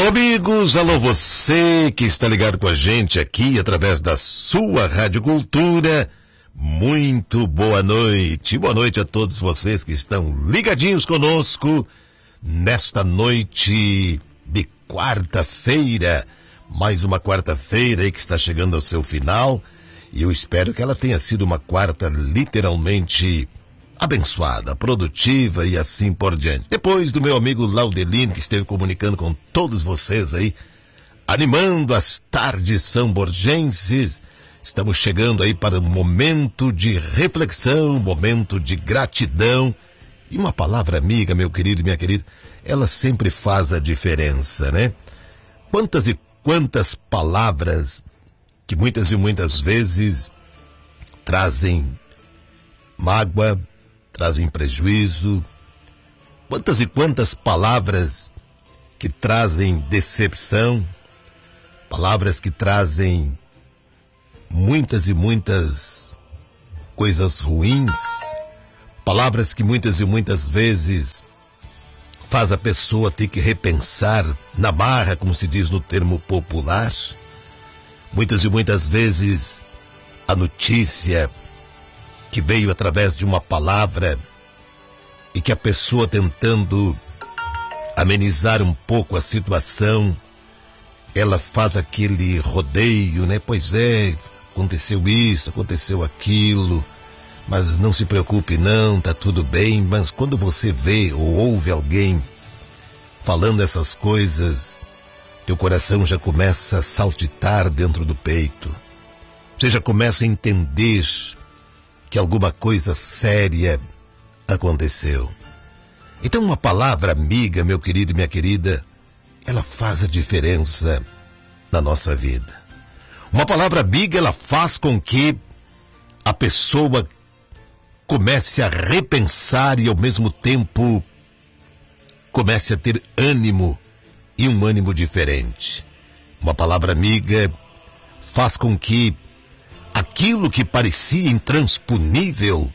Alô amigos, alô você que está ligado com a gente aqui através da sua Rádio Cultura. Muito boa noite a todos vocês que estão ligadinhos conosco nesta noite de quarta-feira. Mais uma quarta-feira aí que está chegando ao seu final e eu espero que ela tenha sido uma quarta literalmente abençoada, produtiva e assim por diante. Depois do meu amigo Laudelino, que esteve comunicando com todos vocês aí, animando as tardes são-borgenses, estamos chegando aí para um momento de reflexão, momento de gratidão. E uma palavra amiga, meu querido e minha querida, ela sempre faz a diferença, né? Quantas e quantas palavras que muitas e muitas vezes trazem mágoa, trazem prejuízo, quantas e quantas palavras que trazem decepção, palavras que trazem muitas e muitas coisas ruins, palavras que muitas e muitas vezes faz a pessoa ter que repensar na marra, como se diz no termo popular. Muitas e muitas vezes a notícia que veio através de uma palavra e que a pessoa tentando amenizar um pouco a situação, ela faz aquele rodeio, né? Pois é, aconteceu isso, aconteceu aquilo, mas não se preocupe não, tá tudo bem. Mas quando você vê ou ouve alguém falando essas coisas, teu coração já começa a saltitar dentro do peito. Você já começa a entender que alguma coisa séria aconteceu. Então uma palavra amiga, meu querido e minha querida, ela faz a diferença na nossa vida. Uma palavra amiga, ela faz com que a pessoa comece a repensar e ao mesmo tempo comece a ter ânimo e um ânimo diferente. Uma palavra amiga faz com que aquilo que parecia intransponível,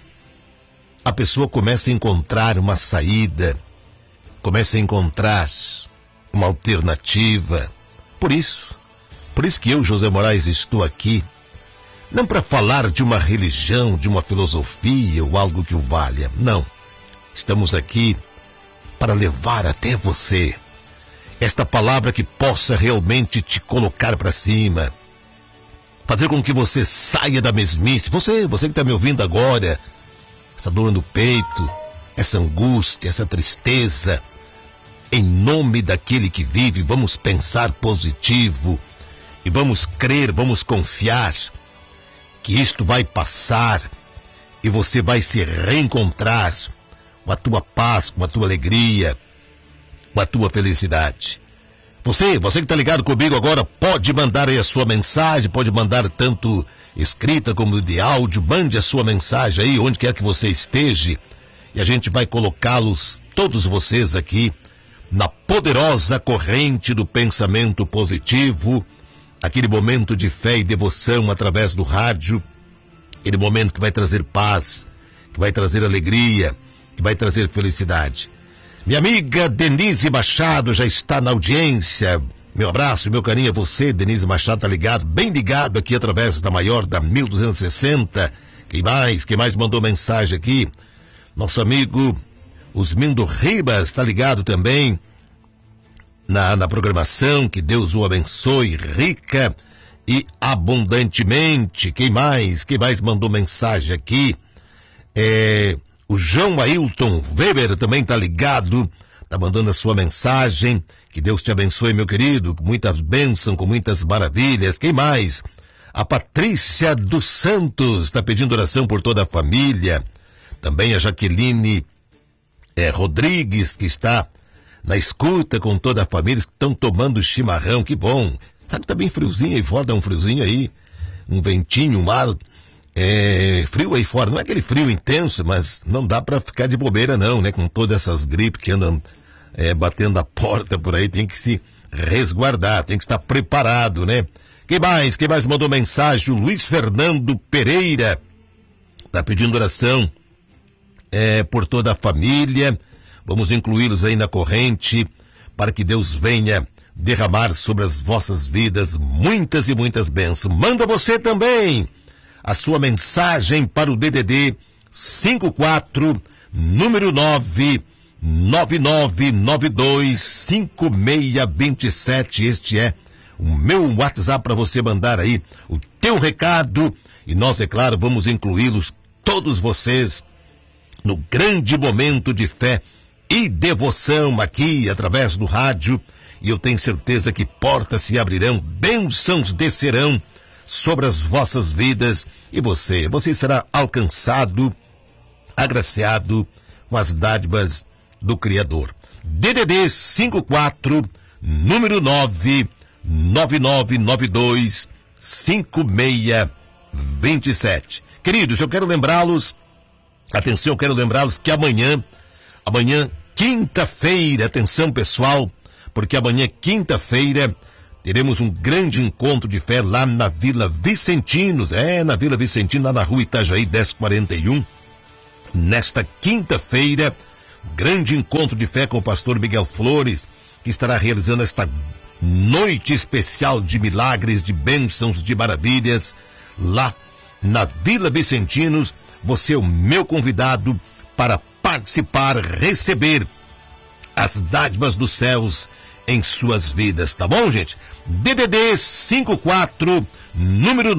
a pessoa começa a encontrar uma saída, começa a encontrar uma alternativa. Por isso que eu, José Moraes, estou aqui, não para falar de uma religião, de uma filosofia ou algo que o valha, não. Estamos aqui para levar até você esta palavra que possa realmente te colocar para cima, fazer com que você saia da mesmice. Você que está me ouvindo agora, essa dor no peito, essa angústia, essa tristeza, em nome daquele que vive, vamos pensar positivo e vamos crer, vamos confiar que isto vai passar e você vai se reencontrar com a tua paz, com a tua alegria, com a tua felicidade. Você que está ligado comigo agora, pode mandar aí a sua mensagem, pode mandar tanto escrita como de áudio, mande a sua mensagem aí, onde quer que você esteja, e a gente vai colocá-los, todos vocês aqui, na poderosa corrente do pensamento positivo, aquele momento de fé e devoção através do rádio, aquele momento que vai trazer paz, que vai trazer alegria, que vai trazer felicidade. Minha amiga Denise Machado já está na audiência. Meu abraço, meu carinho a você, Denise Machado, tá ligado, bem ligado aqui através da maior da 1260. Quem mais mandou mensagem aqui? Nosso amigo Osmindo Ribas tá ligado também na programação. Que Deus o abençoe rica e abundantemente. Quem mais mandou mensagem aqui? O João Ailton Weber também tá ligado, tá mandando a sua mensagem. Que Deus te abençoe, meu querido, com muitas bênçãos, com muitas maravilhas. Quem mais? A Patrícia dos Santos tá pedindo oração por toda a família. Também a Jaqueline Rodrigues, que está na escuta com toda a família, que estão tomando chimarrão. Que bom. Sabe que tá bem friozinho aí fora, dá um friozinho aí, um ventinho, um ar frio aí fora. Não é aquele frio intenso, mas não dá para ficar de bobeira não, né? Com todas essas gripes que andam batendo a porta por aí, tem que se resguardar, tem que estar preparado, né? Quem mais mandou mensagem? O Luiz Fernando Pereira tá pedindo oração por toda a família. Vamos incluí-los aí na corrente para que Deus venha derramar sobre as vossas vidas muitas e muitas bênçãos. Manda você também a sua mensagem para o DDD 54, número 999925627. Este é o meu WhatsApp para você mandar aí o teu recado. E nós, é claro, vamos incluí-los, todos vocês, no grande momento de fé e devoção aqui, através do rádio. E eu tenho certeza que portas se abrirão, bênçãos descerão sobre as vossas vidas. E você será alcançado, agraciado com as dádivas do Criador. DDD 54, número 999925627. Queridos, eu quero lembrá-los, atenção, eu quero lembrá-los que amanhã, quinta-feira, atenção pessoal, porque amanhã, quinta-feira, teremos um grande encontro de fé lá na Vila Vicentinos, na Vila Vicentinos, lá na rua Itajaí 1041. Nesta quinta-feira, grande encontro de fé com o pastor Miguel Flores, que estará realizando esta noite especial de milagres, de bênçãos, de maravilhas, lá na Vila Vicentinos. Você é o meu convidado para participar, receber as dádivas dos céus em suas vidas, tá bom, gente? DDD 54, número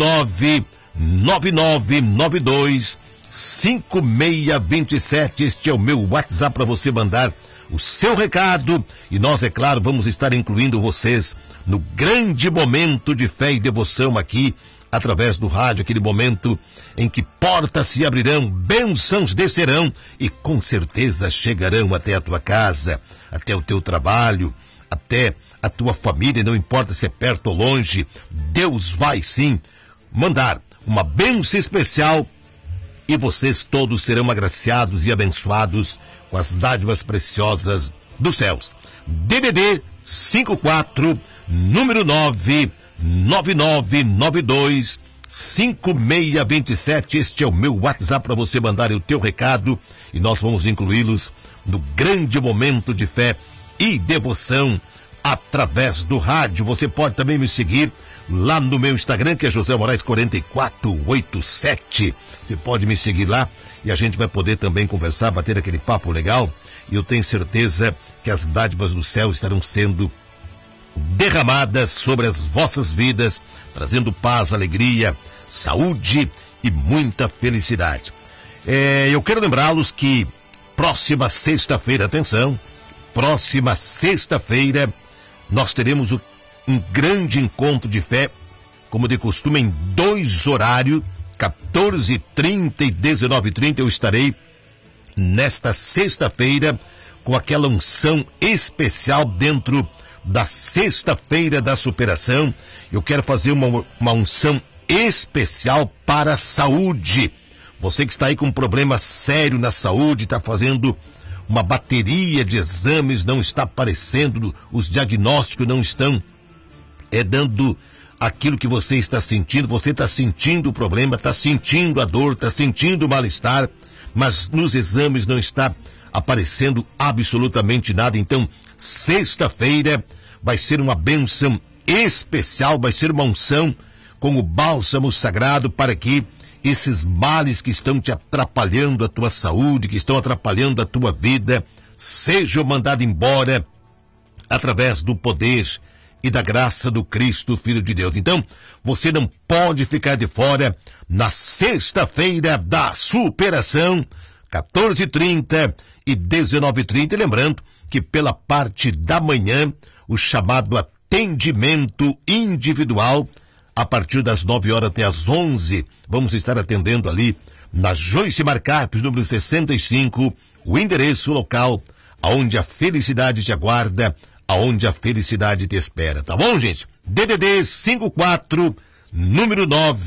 999925627. Este é o meu WhatsApp para você mandar o seu recado. E nós, é claro, vamos estar incluindo vocês no grande momento de fé e devoção aqui, através do rádio, aquele momento em que portas se abrirão, bênçãos descerão e com certeza chegarão até a tua casa, até o teu trabalho, até a tua família, não importa se é perto ou longe. Deus vai sim mandar uma bênção especial e vocês todos serão agraciados e abençoados com as dádivas preciosas dos céus. DDD 54, número 999925627. Este é o meu WhatsApp para você mandar o teu recado e nós vamos incluí-los no grande momento de fé e devoção através do rádio. Você pode também me seguir lá no meu Instagram, que é José Moraes 4487. Você pode me seguir lá e a gente vai poder também conversar, bater aquele papo legal. E eu tenho certeza que as dádivas do céu estarão sendo derramadas sobre as vossas vidas, trazendo paz, alegria, saúde e muita felicidade. Eu quero lembrá-los que próxima sexta-feira, atenção, próxima sexta-feira nós teremos um grande encontro de fé, como de costume, em 2 horários, 14h30 e 19h30. Eu estarei nesta sexta-feira com aquela unção especial dentro da sexta-feira da superação. Eu quero fazer uma unção especial para a saúde. Você que está aí com um problema sério na saúde, está fazendo uma bateria de exames, não está aparecendo, os diagnósticos não estão dando aquilo que você está sentindo. Você está sentindo o problema, está sentindo a dor, está sentindo o mal-estar, mas nos exames não está aparecendo absolutamente nada. Então, sexta-feira vai ser uma bênção especial, vai ser uma unção com o bálsamo sagrado para que esses males que estão te atrapalhando a tua saúde, que estão atrapalhando a tua vida, sejam mandados embora através do poder e da graça do Cristo, Filho de Deus. Então, você não pode ficar de fora na sexta-feira da superação, 14h30 e 19h30. E lembrando que pela parte da manhã, o chamado atendimento individual, a partir das 9 horas até as 11, vamos estar atendendo ali na Joyce Marcarpes, número 65, o endereço local, aonde a felicidade te aguarda, aonde a felicidade te espera, tá bom, gente? DDD 54, número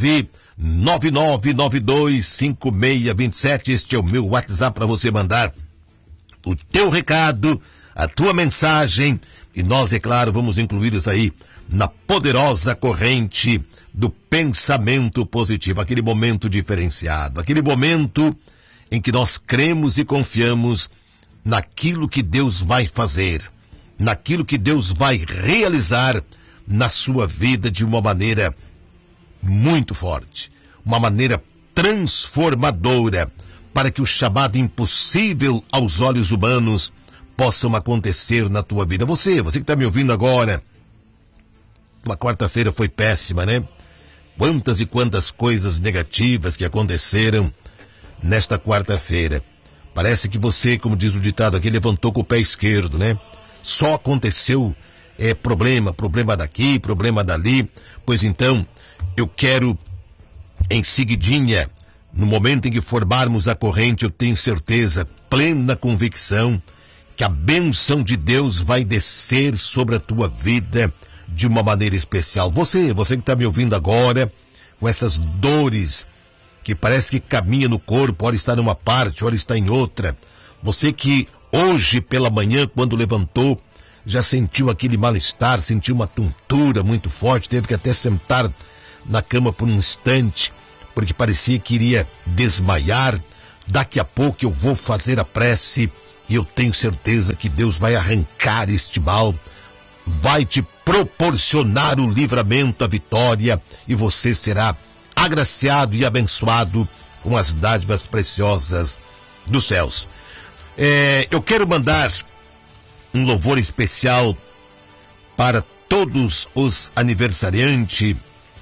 999925627. Este é o meu WhatsApp para você mandar o teu recado, a tua mensagem, e nós, é claro, vamos incluí-los aí na poderosa corrente do pensamento positivo, aquele momento diferenciado, aquele momento em que nós cremos e confiamos naquilo que Deus vai fazer, naquilo que Deus vai realizar na sua vida de uma maneira muito forte, uma maneira transformadora, para que o chamado impossível aos olhos humanos possam acontecer na tua vida. Você que está me ouvindo agora, uma quarta-feira foi péssima, né? Quantas e quantas coisas negativas que aconteceram nesta quarta-feira. Parece que você, como diz o ditado aqui, levantou com o pé esquerdo, né? Só aconteceu problema daqui, problema dali. Pois então, eu quero, em seguidinha, no momento em que formarmos a corrente, eu tenho certeza, plena convicção, que a bênção de Deus vai descer sobre a tua vida de uma maneira especial. Você que está me ouvindo agora, com essas dores que parece que caminha no corpo, ora está numa parte, ora está em outra. Você que hoje pela manhã, quando levantou, já sentiu aquele mal-estar, sentiu uma tontura muito forte, teve que até sentar na cama por um instante, porque parecia que iria desmaiar. Daqui a pouco eu vou fazer a prece e eu tenho certeza que Deus vai arrancar este mal, vai te proporcionar o livramento, a vitória, e você será agraciado e abençoado com as dádivas preciosas dos céus. Eu quero mandar um louvor especial para todos os aniversariantes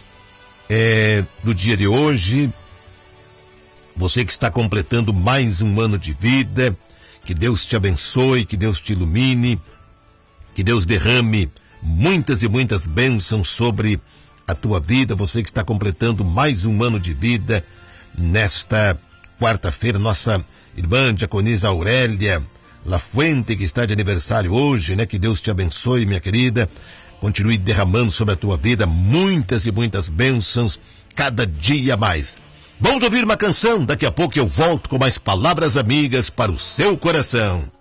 do dia de hoje. Você que está completando mais um ano de vida, que Deus te abençoe, que Deus te ilumine, que Deus derrame muitas e muitas bênçãos sobre a tua vida. Você que está completando mais um ano de vida nesta quarta-feira, nossa irmã diaconisa Aurélia Lafuente, que está de aniversário hoje, né? Que Deus te abençoe, minha querida. Continue derramando sobre a tua vida muitas e muitas bênçãos, cada dia mais. Vamos ouvir uma canção, daqui a pouco eu volto com mais palavras amigas para o seu coração.